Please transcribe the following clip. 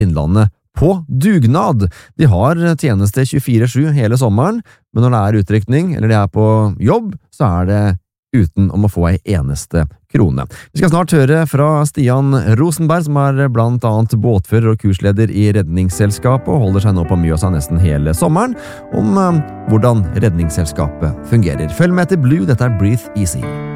Innlandet på dugnad. De har tjeneste 24/7 hele sommeren, men når det er utrykning, eller de er på jobb, så er det uten om å få ei eneste krone. Vi skal snart høre fra Stian Rosenberg, som er blant annet båtfører og kursleder i Redningsselskapet, og holder seg nå på Mjøsa nesten hele sommeren, om hvordan Redningsselskapet fungerer. Følg med til Blue, dette er Breathe Easy.